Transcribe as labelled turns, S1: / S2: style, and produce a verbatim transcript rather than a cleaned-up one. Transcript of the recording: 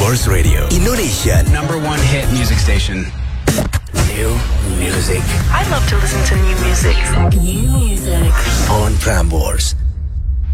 S1: Prambors Radio, Indonesia
S2: number one hit music station.
S1: New music
S3: I love to listen to new music.
S4: New music
S1: on Prambors.